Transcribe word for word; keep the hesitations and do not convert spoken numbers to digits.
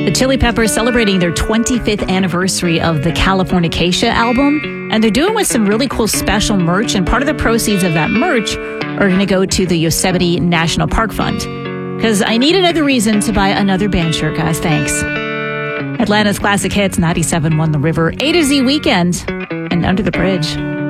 The Chili Peppers celebrating their twenty-fifth anniversary of the Californication album, and they're doing with some really cool special merch, and part of the proceeds of that merch are going to go to the Yosemite National Park Fund. Because I need another reason to buy another band shirt, guys. Thanks. Atlanta's Classic Hits, ninety-seven point one The River, A to Z Weekend, and Under the Bridge.